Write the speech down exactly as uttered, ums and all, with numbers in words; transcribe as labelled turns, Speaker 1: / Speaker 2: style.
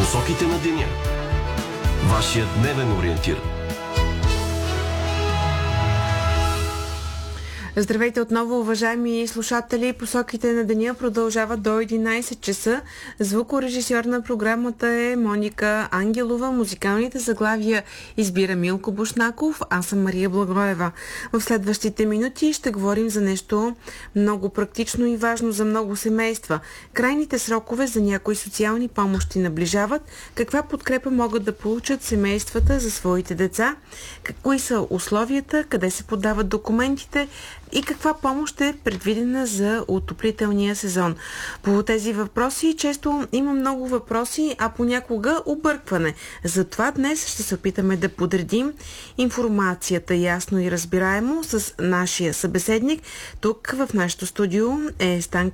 Speaker 1: Посоките на деня. Вашия дневен ориентир.
Speaker 2: Здравейте отново, уважаеми слушатели. Посоките на деня продължават до единайсет часа. Звукорежисьор на програмата е Моника Ангелова. Музикалните заглавия избира Милко Бушнаков. Аз съм Мария Благоева. В следващите минути ще говорим за нещо много практично и важно за много семейства. Крайните срокове за някои социални помощи наближават. Каква подкрепа могат да получат семействата за своите деца? Кои са условията? Къде се подават документите? И каква помощ е предвидена за отоплителния сезон? По тези въпроси често има много въпроси, а понякога объркване. Затова днес ще се опитаме да подредим информацията ясно и разбираемо с нашия събеседник. Тук в нашото студио е Станка